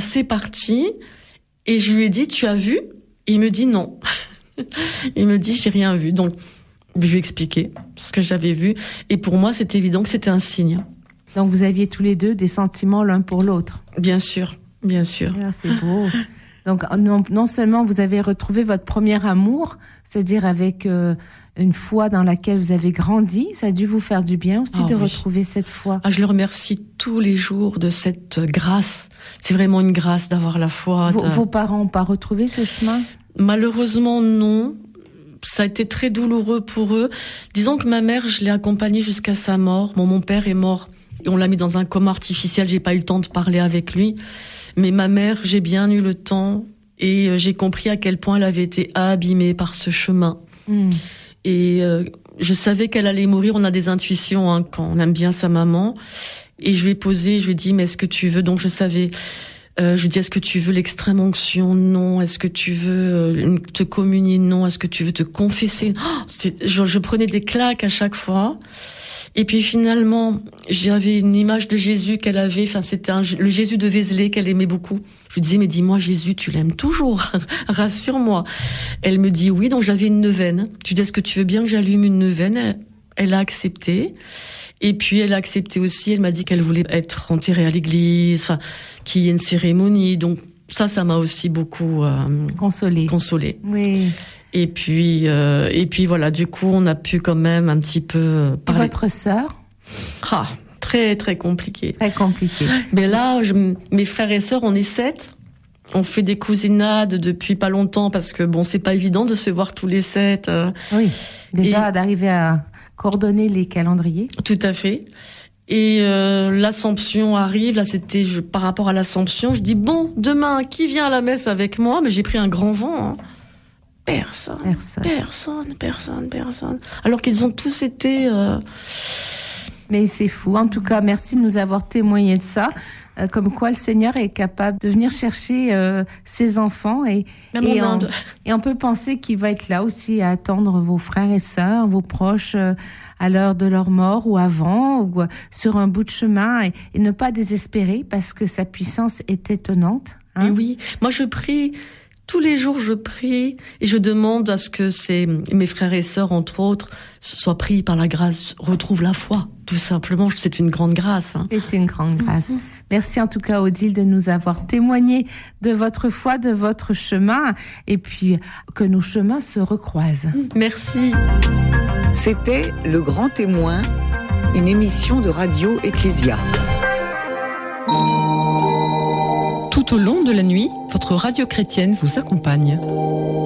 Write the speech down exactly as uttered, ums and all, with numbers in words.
c'est parti. Et je lui ai dit, tu as vu ? Et il me dit non. Il me dit, j'ai rien vu. Donc, je lui ai expliqué ce que j'avais vu. Et pour moi, c'était évident que c'était un signe. Donc, vous aviez tous les deux des sentiments l'un pour l'autre. Bien sûr, bien sûr. Ah, c'est beau. Donc, non, non seulement vous avez retrouvé votre premier amour, c'est-à-dire avec euh, une foi dans laquelle vous avez grandi, ça a dû vous faire du bien aussi ah, de oui. retrouver cette foi. Ah, je le remercie tous les jours de cette grâce. C'est vraiment une grâce d'avoir la foi. Vos, de... vos parents n'ont pas retrouvé ce chemin ? Malheureusement, non. Ça a été très douloureux pour eux. Disons que ma mère, je l'ai accompagnée jusqu'à sa mort. Bon, mon père est mort et on l'a mis dans un coma artificiel. J'ai pas eu le temps de parler avec lui. Mais ma mère, j'ai bien eu le temps et j'ai compris à quel point elle avait été abîmée par ce chemin. Mmh. Et euh, je savais qu'elle allait mourir. On a des intuitions hein, quand on aime bien sa maman. Et je lui ai posé, je lui ai dit, mais est-ce que tu veux ? Donc je savais... Euh, je lui dis, est-ce que tu veux l'extrême onction ? Non. Est-ce que tu veux euh, te communier ? Non. Est-ce que tu veux te confesser ? oh, c'était, je, je prenais des claques à chaque fois. Et puis finalement, j'avais une image de Jésus qu'elle avait. Enfin, c'était un, le Jésus de Vézelay qu'elle aimait beaucoup. Je lui disais, mais dis-moi, Jésus, tu l'aimes toujours ? Rassure-moi. Elle me dit oui. Donc j'avais une neuvaine. Je lui dis, est-ce que tu veux bien que j'allume une neuvaine ? Elle, elle a accepté. Et puis elle a accepté aussi, elle m'a dit qu'elle voulait être enterrée à l'église, enfin, qu'il y ait une cérémonie. Donc ça, ça m'a aussi beaucoup euh, consolée. Consolée. Oui. Et puis, euh, et puis voilà, du coup, on a pu quand même un petit peu parler. Et votre sœur ? Ah, très très compliqué. Très compliqué. Mais là, je, mes frères et sœurs, on est sept. On fait des cousinades depuis pas longtemps parce que bon, c'est pas évident de se voir tous les sept. Euh, oui. Déjà et... d'arriver à coordonner les calendriers. Tout à fait. Et euh, l'Assomption arrive. Là, c'était je, par rapport à l'Assomption. Je dis bon, demain, qui vient à la messe avec moi ? Mais j'ai pris un grand vent. Hein. Personne, personne, personne, personne, personne. Alors qu'ils ont tous été. Euh... Mais c'est fou. En tout cas, merci de nous avoir témoigné de ça. Euh, comme quoi le Seigneur est capable de venir chercher euh, ses enfants et, et, on, et on peut penser qu'il va être là aussi à attendre vos frères et sœurs, vos proches euh, à l'heure de leur mort ou avant ou euh, sur un bout de chemin et, et ne pas désespérer parce que sa puissance est étonnante. Hein. Et oui, moi je prie. Tous les jours, je prie et je demande à ce que ces, mes frères et sœurs, entre autres, soient pris par la grâce, retrouvent la foi, tout simplement. C'est une grande grâce. Hein. C'est une grande grâce. Mmh. Merci en tout cas, Odile, de nous avoir témoigné de votre foi, de votre chemin, et puis que nos chemins se recroisent. Merci. C'était Le Grand Témoin, une émission de Radio Ecclésia. Tout au long de la nuit, votre radio chrétienne vous accompagne.